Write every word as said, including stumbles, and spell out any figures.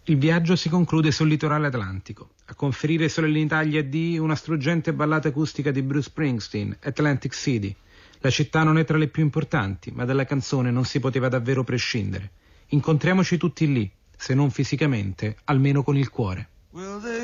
Il viaggio si conclude sul litorale atlantico. A conferire solennità agli addii una struggente ballata acustica di Bruce Springsteen, Atlantic City. La città non è tra le più importanti, ma dalla canzone non si poteva davvero prescindere. Incontriamoci tutti lì, se non fisicamente, almeno con il cuore. Will